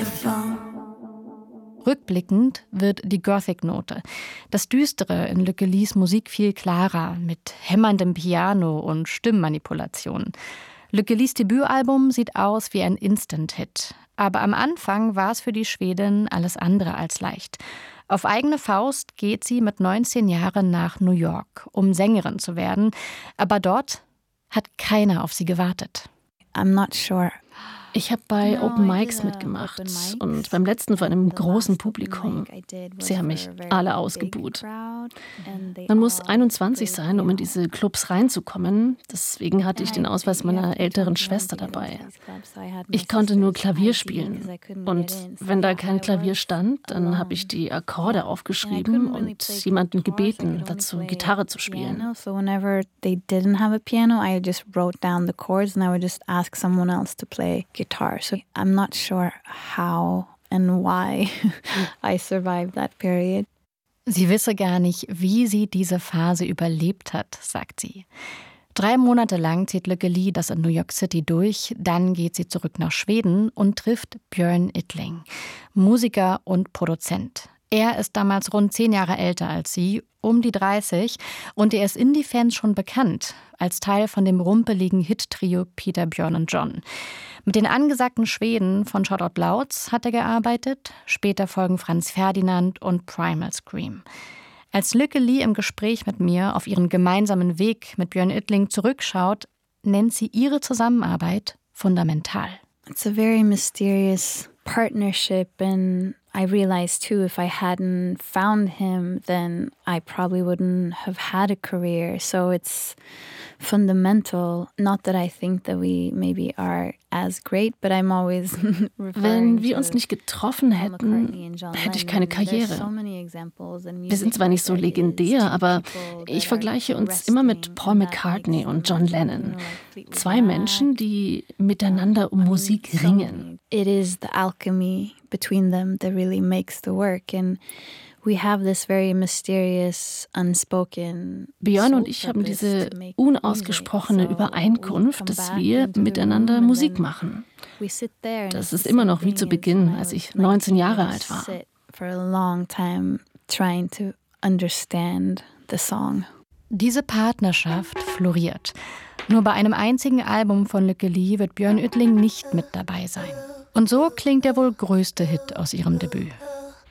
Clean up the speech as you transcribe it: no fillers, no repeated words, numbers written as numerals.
Rückblickend wird die Gothic-Note, das Düstere in Lykke Lis Musik viel klarer, mit hämmerndem Piano und Stimmmanipulationen. Lykke Lis Debütalbum sieht aus wie ein Instant-Hit. Aber am Anfang war es für die Schwedin alles andere als leicht. Auf eigene Faust geht sie mit 19 Jahren nach New York, um Sängerin zu werden. Aber dort hat keiner auf sie gewartet. I'm not sure. Ich habe bei Open Mics mitgemacht und beim letzten vor einem großen Publikum. Sie haben mich alle ausgebuht. Man muss 21 sein, um in diese Clubs reinzukommen. Deswegen hatte ich den Ausweis meiner älteren Schwester dabei. Ich konnte nur Klavier spielen. Und wenn da kein Klavier stand, dann habe ich die Akkorde aufgeschrieben und jemanden gebeten, dazu Gitarre zu spielen. So whenever they didn't have a piano, I just wrote down the chords and I would just ask someone else to play guitar. So I'm not sure how and why I survived that period. Sie wisse gar nicht, wie sie diese Phase überlebt hat, sagt sie. 3 Monate lang zieht Lykke Li das in New York City durch, dann geht sie zurück nach Schweden und trifft Björn Yttling, Musiker und Produzent. Er ist damals rund 10 Jahre älter als sie, um die 30, und er ist Indie-Fans schon bekannt, als Teil von dem rumpeligen Hit-Trio Peter, Björn und John. Mit den angesagten Schweden von Shout Out Louds hat er gearbeitet, später folgen Franz Ferdinand und Primal Scream. Als Lykke Li im Gespräch mit mir auf ihren gemeinsamen Weg mit Björn Yttling zurückschaut, nennt sie ihre Zusammenarbeit fundamental. It's a very mysterious partnership and I realized too, if I hadn't found him, then I probably wouldn't have had a career. So it's fundamental. Not that I think that we maybe are as great, but I'm always Wenn wir uns nicht getroffen hätten, hätte ich keine Karriere. Wir sind zwar nicht so legendär, aber ich vergleiche uns immer mit Paul McCartney und John Lennon. 2 Menschen, die miteinander um Musik ringen. It is the alchemy between them that really makes the work, and we have this very mysterious, unspoken. Björn und ich haben diese unausgesprochene Übereinkunft, dass wir miteinander Musik machen. Das ist immer noch wie zu Beginn, als ich 19 Jahre alt war. For a long time trying to understand the song. Diese Partnerschaft floriert. Nur bei einem einzigen Album von Lykke Li wird Björn Yttling nicht mit dabei sein. Und so klingt der wohl größte Hit aus ihrem Debüt.